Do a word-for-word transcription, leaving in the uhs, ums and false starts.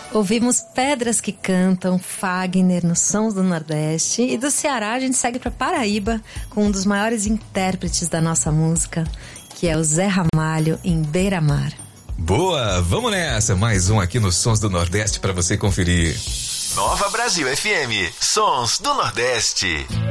Ouvimos Pedras que Cantam, Fagner, nos Sons do Nordeste. E do Ceará a gente segue para Paraíba com um dos maiores intérpretes da nossa música, que é o Zé Ramalho, em Beira-Mar. Boa, vamos nessa, mais um aqui nos Sons do Nordeste para você conferir. Nova Brasil F M, Sons do Nordeste.